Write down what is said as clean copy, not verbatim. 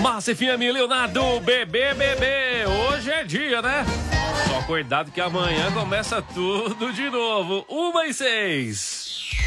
Massa FM, Leonardo, bebê. Hoje é dia, né? Só cuidado que amanhã começa tudo de novo. 1h06.